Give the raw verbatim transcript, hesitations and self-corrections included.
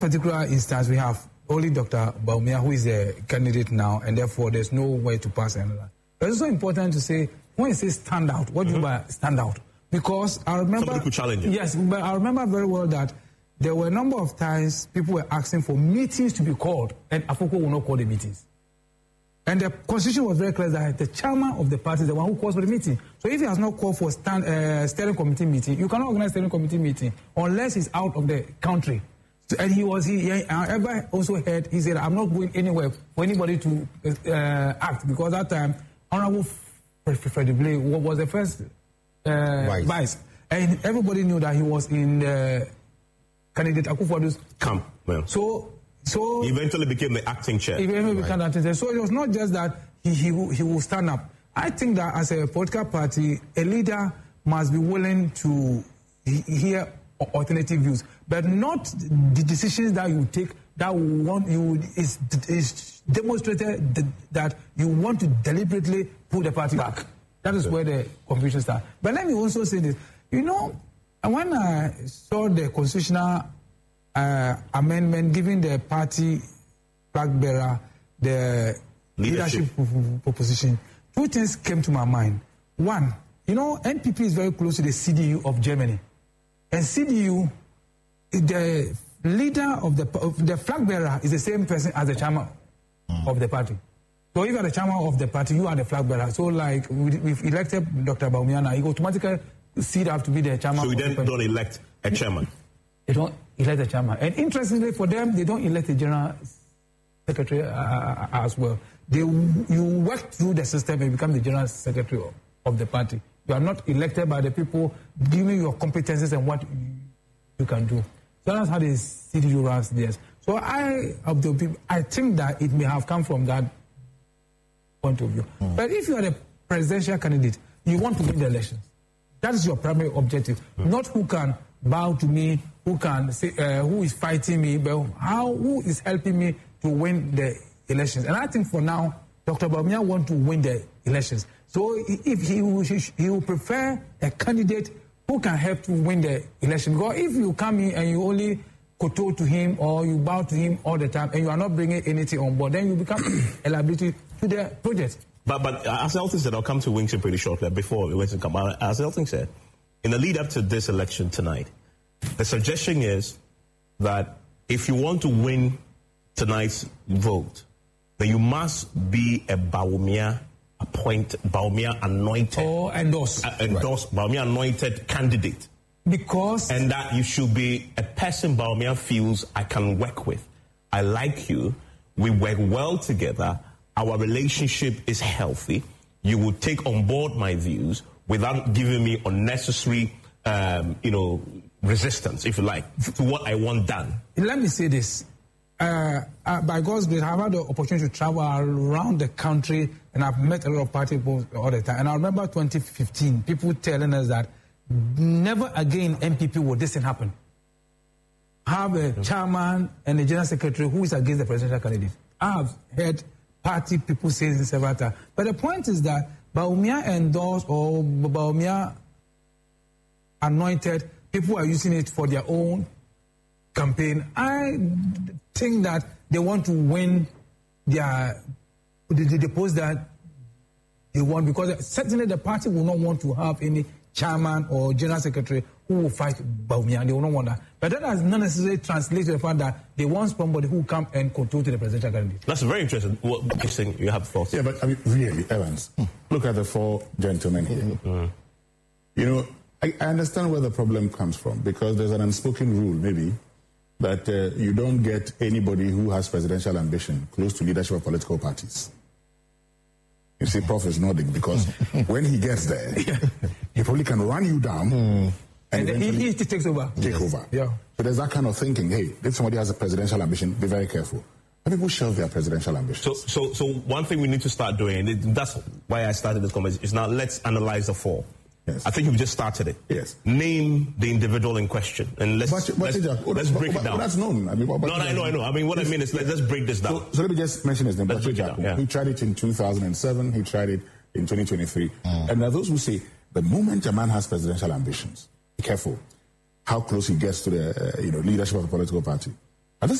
particular instance, we have only Doctor Bawumia, who is a candidate now, and therefore there's no way to pass another. But it's also important to say, when you say stand out, what do you mean by stand out? Because I remember... Somebody could challenge it. Yes, but I remember very well that there were a number of times people were asking for meetings to be called, and Afoko will not call the meetings. And the constitution was very clear that the chairman of the party is the one who calls for the meeting. So if he has not called for stand, uh, steering committee meeting, you cannot organize steering committee meeting unless he's out of the country. So, and he was, he, he I ever also heard, he said, I'm not going anywhere for anybody to uh, act, because that time, Honorable Freddy Blay was the first uh, vice. vice. And everybody knew that he was in uh, candidate Akufo-Addo's camp. Yeah. So, So he eventually became the acting chair. He eventually right. became the acting chair. So it was not just that he, he, he will stand up. I think that as a political party, a leader must be willing to hear alternative views, but not the decisions that you take that want you is, is demonstrated that you want to deliberately pull the party back. That is where the confusion starts. But let me also say this. You know, when I saw the constitutional Uh, amendment giving the party flag bearer the leadership, leadership proposition, two things came to my mind. One, you know, N P P is very close to the C D U of Germany, and C D U, the leader of the of the flag bearer is the same person as the chairman mm. of the party. So if you are the chairman of the party, you are the flag bearer. So like we've elected Doctor Bawumia, he automatically see that to be the chairman. So we then the don't elect a chairman. They don't elect a chairman. And interestingly for them, they don't elect a general secretary uh, as well. They, you work through the system and become the general secretary of, of the party. You are not elected by the people, giving your competences and what you can do. So that's how the C D U runs theirs. So I, of the people, I think that it may have come from that point of view. Mm. But if you are a presidential candidate, you want to win the elections. That is your primary objective, mm. not who can bow to me, who can say, uh, who is fighting me, but how, who is helping me to win the elections. And I think for now, Doctor Bawumia wants to win the elections. So if he will, he will prefer a candidate who can help to win the election. Because if you come in and you only kowtow to him or you bow to him all the time and you are not bringing anything on board, then you become a liability to the project. But, but as Elton said, I'll come to Winkson pretty shortly before the election come out. As Elton said, in the lead up to this election tonight, the suggestion is that if you want to win tonight's vote, then you must be a Bawumia appointed, Bawumia anointed, or endorsed, uh, endorsed right. Bawumia anointed candidate. Because and that you should be a person Bawumia feels I can work with. I like you. We work well together. Our relationship is healthy. You will take on board my views without giving me unnecessary, um, you know, resistance, if you like, to what I want done. Let me say this. Uh, uh, by God's grace, I've had the opportunity to travel around the country, and I've met a lot of party people all the time. And I remember twenty fifteen, people telling us that never again N P P will this thing happen. Have a chairman and a general secretary who is against the presidential candidate. I have heard party people say this several times. But the point is that Bawumia endorsed or Bawumia anointed, people are using it for their own campaign. I think that they want to win their the, the, the post that they want, because certainly the party will not want to have any chairman or general secretary who will fight Bawumia. They will not want that. But that does not necessarily translate to the fact that they want somebody who will come and control to the presidential candidate. That's very interesting. What interesting you have thoughts? Yeah, but I mean, really, Evans, mm. look at the four gentlemen here. Mm. You know, I, I understand where the problem comes from, because there's an unspoken rule, maybe, that uh, you don't get anybody who has presidential ambition close to leadership of political parties. You see, Prof is nodding, because when he gets there, he probably can run you down. Mm. And, and he, he takes over. Take yes. over. Yeah. So there's that kind of thinking, hey, if somebody has a presidential ambition, be very careful. But people shelve their presidential ambitions. So, so, so one thing we need to start doing, and that's why I started this conversation, is now let's analyze the four. Yes. I think you've just started it. Yes. Name the individual in question, and let's but, but, let's, Jack, let's but, break but, it down. But that's known. I mean, but, no, no, I know, I know. I mean, what yes. I mean is let's, let's break this down. So, so let me just mention his name. Let's break it down, yeah. He tried it in two thousand seven. He tried it in twenty twenty-three. Mm. And there are those who say the moment a man has presidential ambitions, be careful how close he gets to the uh, you know leadership of a political party.